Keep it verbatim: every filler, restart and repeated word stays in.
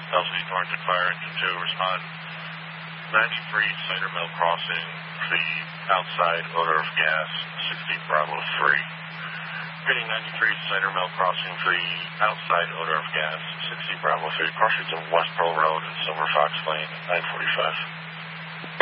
L C Torrington Fire Engine two, respond. ninety-three Cider Mill Crossing, the outside odor of gas, sixty Bravo three. Repeating ninety-three Cider Mill Crossing, the outside odor of gas, sixty Bravo three. Crossings of West Pearl Road and Silver Fox Lane, nine forty-five.